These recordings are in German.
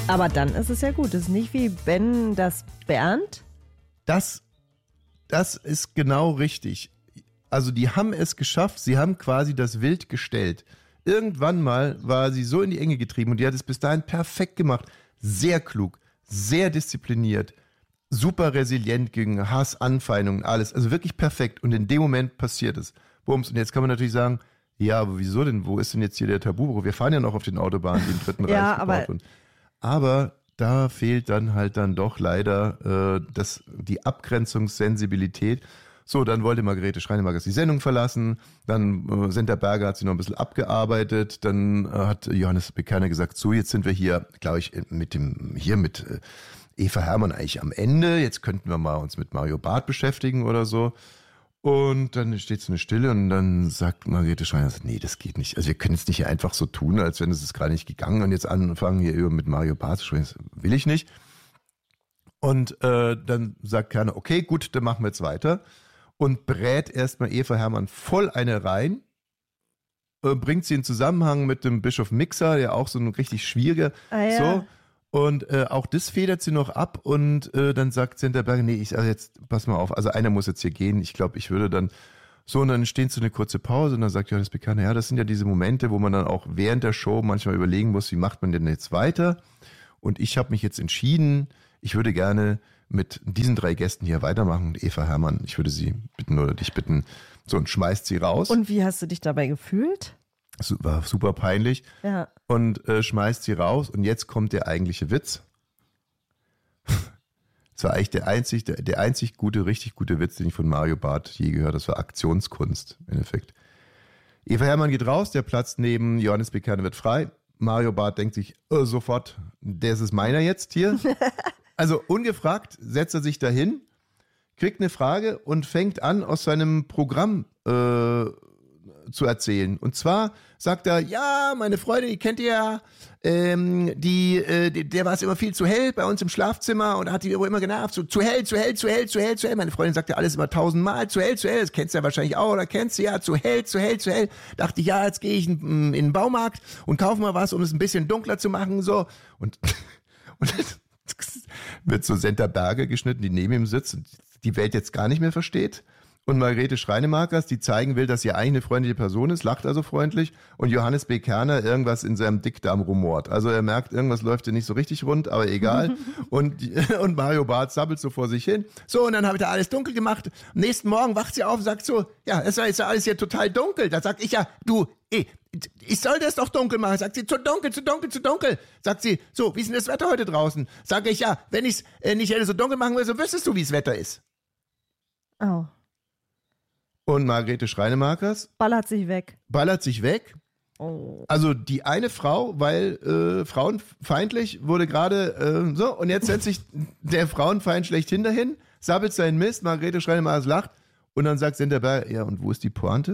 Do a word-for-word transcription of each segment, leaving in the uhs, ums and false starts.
Aber dann ist es ja gut. Das ist nicht wie Ben das Bernd. Das, das ist genau richtig. Also die haben es geschafft, sie haben quasi das Wild gestellt. Irgendwann mal war sie so in die Enge getrieben und die hat es bis dahin perfekt gemacht. Sehr klug, sehr diszipliniert, super resilient gegen Hass, Anfeindungen, alles. Also wirklich perfekt. Und in dem Moment passiert es. Bums. Und jetzt kann man natürlich sagen, ja, aber wieso denn? Wo ist denn jetzt hier der Tabubruch? Wir fahren ja noch auf den Autobahnen, die im Dritten Reich Ja, gebaut aber wurden. Aber da fehlt dann halt dann doch leider äh, das, die Abgrenzungssensibilität. So, dann wollte Margarete Schreinemakers die Sendung verlassen, dann äh, Senta Berger hat sie noch ein bisschen abgearbeitet, dann äh, hat Johannes Bekerner gesagt, so, jetzt sind wir hier, glaube ich, mit dem, hier mit äh, Eva Herrmann eigentlich am Ende, jetzt könnten wir mal uns mit Mario Barth beschäftigen oder so. Und dann steht so eine Stille und dann sagt Margarete Schreiner, nee, das geht nicht. Also wir können jetzt nicht hier einfach so tun, als wenn es ist gerade nicht gegangen und jetzt anfangen hier über mit Mario Barth zu sprechen. Das will ich nicht. Und äh, dann sagt Kerner, okay, gut, dann machen wir jetzt weiter. Und brät erstmal Eva Herrmann voll eine rein, äh, bringt sie in Zusammenhang mit dem Bischof Mixer, der auch so ein richtig schwieriger, Ah, ja. so. Und äh, auch das federt sie noch ab und äh, dann sagt Senta Berger, nee, ich sage jetzt, pass mal auf, also einer muss jetzt hier gehen, ich glaube, ich würde dann, so und dann steht so eine kurze Pause und dann sagt Johannes Bekerner, ja, das sind ja diese Momente, wo man dann auch während der Show manchmal überlegen muss, wie macht man denn jetzt weiter? Und ich habe mich jetzt entschieden, ich würde gerne mit diesen drei Gästen hier weitermachen und Eva Herrmann, ich würde sie bitten oder dich bitten, so und schmeißt sie raus. Und wie hast du dich dabei gefühlt? Das war super peinlich. Ja. Und äh, schmeißt sie raus und jetzt kommt der eigentliche Witz. Das war eigentlich der einzig, der, der einzig gute, richtig gute Witz, den ich von Mario Barth je gehört habe. Das war Aktionskunst im Endeffekt. Eva Herrmann geht raus, der Platz neben Johannes Bekerner wird frei. Mario Barth denkt sich äh, sofort, der ist meiner jetzt hier. Also ungefragt setzt er sich dahin, kriegt eine Frage und fängt an, aus seinem Programm äh, zu erzählen. Und zwar sagt er, ja, meine Freunde, die kennt ihr ja, ähm, die, äh, die, der war es immer viel zu hell bei uns im Schlafzimmer und hat die immer genervt, so zu hell, zu hell, zu hell, zu hell, zu hell. Meine Freundin sagt ja alles immer tausendmal, zu hell, zu hell, das kennst du ja wahrscheinlich auch, oder kennst du ja, zu hell, zu hell, zu hell. Dachte ich, ja, jetzt gehe ich in, in den Baumarkt und kaufe mal was, um es ein bisschen dunkler zu machen, so. Und, und dann wird so Senta Berger geschnitten, die neben ihm sitzt und die Welt jetzt gar nicht mehr versteht. Und Margarete Schreinemakers, die zeigen will, dass sie eigentlich eine freundliche Person ist, lacht also freundlich. Und Johannes Bekerner irgendwas in seinem Dickdarm rumort. Also er merkt, irgendwas läuft hier nicht so richtig rund, aber egal. und, und Mario Barth sabbelt so vor sich hin. So, und dann habe ich da alles dunkel gemacht. Am nächsten Morgen wacht sie auf und sagt so, ja, es ist ja alles hier total dunkel. Da sag ich ja, du, ey, ich soll das doch dunkel machen. Sagt sie, zu dunkel, zu dunkel, zu dunkel. Sagt sie, so, wie ist denn das Wetter heute draußen? Sag ich, ja, wenn ich es äh, nicht hätte so dunkel machen will, so wüsstest du, wie das Wetter ist. Oh. Und Margarete Schreinemakers Ballert sich weg. ballert sich weg. Oh. Also die eine Frau, weil äh, frauenfeindlich, wurde gerade äh, so, und jetzt setzt sich der Frauenfeind schlechthin dahin, sabbelt seinen Mist, Margarete Schreinemakers lacht und dann sagt Senta Berger, ja, und wo ist die Pointe?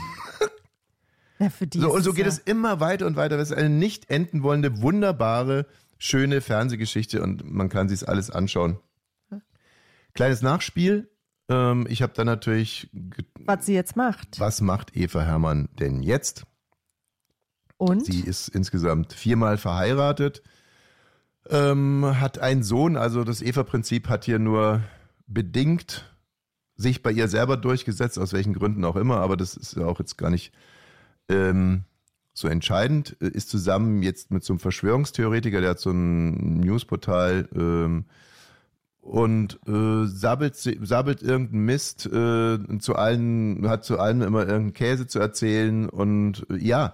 Ja, für die So, und so ist geht ja es immer weiter und weiter. Das ist eine nicht enden wollende, wunderbare, schöne Fernsehgeschichte und man kann sich alles anschauen. Kleines Nachspiel. Ähm, ich habe dann natürlich, ge- was sie jetzt macht. was macht Eva Herrmann denn jetzt? Und? Sie ist insgesamt viermal verheiratet, ähm, hat einen Sohn, also das Eva-Prinzip hat hier nur bedingt sich bei ihr selber durchgesetzt, aus welchen Gründen auch immer, aber das ist ja auch jetzt gar nicht ähm, so entscheidend. Ist zusammen jetzt mit so einem Verschwörungstheoretiker, der hat so ein Newsportal ähm, und äh, sabbelt, sabbelt irgendeinen Mist, äh, zu allen, hat zu allem immer irgendeinen Käse zu erzählen und äh, ja,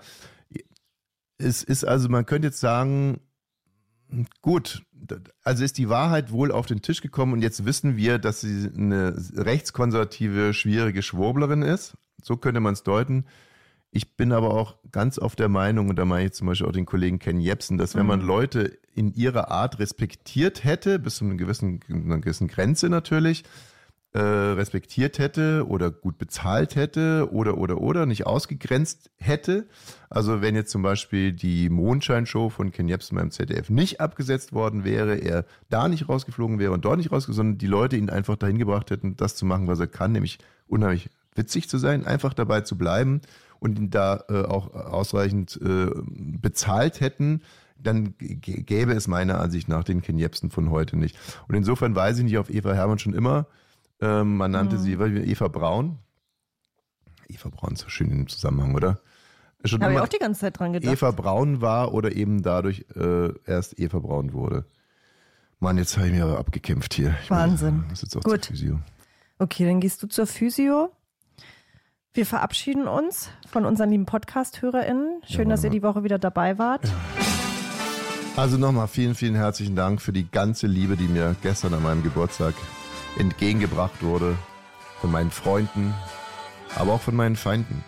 es ist also, man könnte jetzt sagen, gut, also ist die Wahrheit wohl auf den Tisch gekommen und jetzt wissen wir, dass sie eine rechtskonservative, schwierige Schwurblerin ist. So könnte man es deuten. Ich bin aber auch ganz auf der Meinung, und da meine ich zum Beispiel auch den Kollegen Ken Jebsen, dass wenn man Leute in ihrer Art respektiert hätte, bis zu einer gewissen, einer gewissen Grenze natürlich, äh, respektiert hätte oder gut bezahlt hätte oder, oder, oder nicht ausgegrenzt hätte. Also wenn jetzt zum Beispiel die Mondscheinshow von Ken Jebsen beim Z D F nicht abgesetzt worden wäre, er da nicht rausgeflogen wäre und dort nicht rausgeflogen, sondern die Leute ihn einfach dahin gebracht hätten, das zu machen, was er kann, nämlich unheimlich witzig zu sein, einfach dabei zu bleiben und ihn da äh, auch ausreichend äh, bezahlt hätten, dann g- gäbe es meiner Ansicht nach den Ken Jebsen von heute nicht. Und insofern weise ich nicht auf Eva Hermann schon immer. Ähm, man nannte mhm. sie Eva Braun. Eva Braun ist so schön in dem Zusammenhang, oder? Schon habe ich auch die ganze Zeit dran gedacht. Eva Braun war oder eben dadurch äh, erst Eva Braun wurde. Mann, jetzt habe ich mir aber abgekämpft hier. Ich Wahnsinn. Muss jetzt auch Gut. zur Physio. Okay, dann gehst du zur Physio. Wir verabschieden uns von unseren lieben Podcast-HörerInnen. Schön, ja, dass ihr die Woche wieder dabei wart. Ja. Also nochmal vielen, vielen herzlichen Dank für die ganze Liebe, die mir gestern an meinem Geburtstag entgegengebracht wurde. Von meinen Freunden, aber auch von meinen Feinden.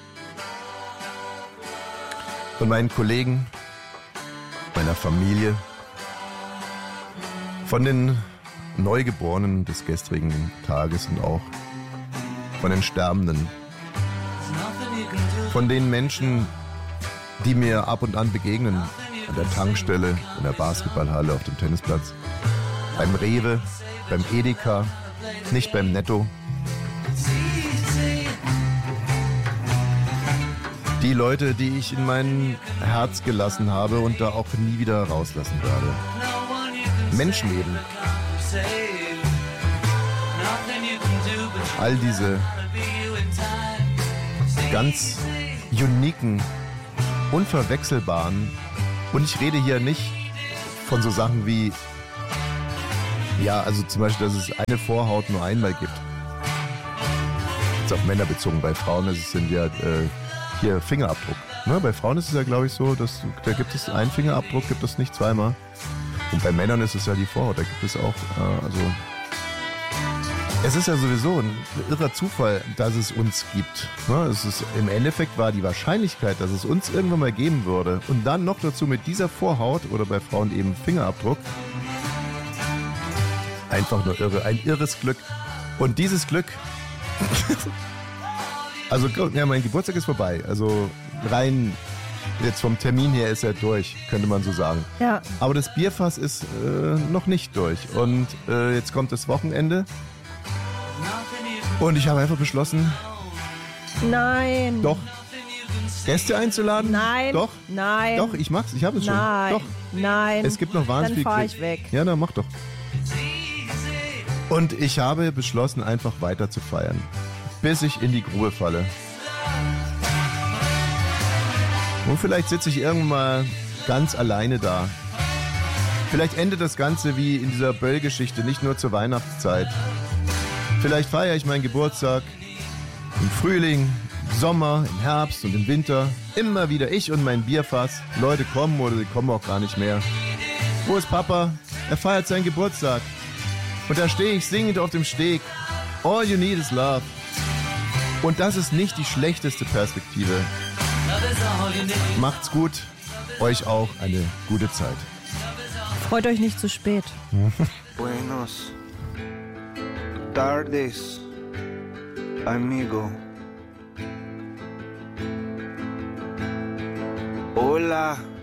Von meinen Kollegen, meiner Familie, von den Neugeborenen des gestrigen Tages und auch von den Sterbenden. Von den Menschen, die mir ab und an begegnen, an der Tankstelle, in der Basketballhalle, auf dem Tennisplatz, beim Rewe, beim Edeka, nicht beim Netto. Die Leute, die ich in mein Herz gelassen habe und da auch nie wieder rauslassen werde. Menschenleben. All diese ganz uniken, unverwechselbaren, und ich rede hier nicht von so Sachen wie, ja, also zum Beispiel, dass es eine Vorhaut nur einmal gibt. Das ist auf Männer bezogen. Bei Frauen ist es sind ja äh, hier Fingerabdruck. Ne? Bei Frauen ist es ja, glaube ich, so, dass da gibt es einen Fingerabdruck, gibt es nicht zweimal. Und bei Männern ist es ja die Vorhaut. Da gibt es auch, äh, also es ist ja sowieso ein irrer Zufall, dass es uns gibt. Ne? Es ist, im Endeffekt war die Wahrscheinlichkeit, dass es uns irgendwann mal geben würde und dann noch dazu mit dieser Vorhaut oder bei Frauen eben Fingerabdruck, einfach nur irre. Ein irres Glück. Und dieses Glück, also ja, mein Geburtstag ist vorbei. Also rein jetzt vom Termin her ist er durch, könnte man so sagen. Ja. Aber das Bierfass ist äh, noch nicht durch. Und äh, jetzt kommt das Wochenende. Und ich habe einfach beschlossen, nein. Doch. Gäste einzuladen? Nein. Doch. Nein. Doch, ich mach's. Ich habe es schon. Nein. Doch. Nein. Es gibt noch wahnsinnig Dann fahr viel. ich weg. Ja, dann mach doch. Und ich habe beschlossen, einfach weiter zu feiern, bis ich in die Grube falle. Und vielleicht sitze ich irgendwann mal ganz alleine da. Vielleicht endet das Ganze wie in dieser Böll-Geschichte, nicht nur zur Weihnachtszeit. Vielleicht feiere ich meinen Geburtstag im Frühling, im Sommer, im Herbst und im Winter. Immer wieder ich und mein Bierfass. Leute kommen oder sie kommen auch gar nicht mehr. Wo ist Papa? Er feiert seinen Geburtstag. Und da stehe ich singend auf dem Steg. All you need is love. Und das ist nicht die schlechteste Perspektive. Macht's gut. Euch auch eine gute Zeit. Freut euch nicht zu spät. Buenos tardes, amigo. Hola.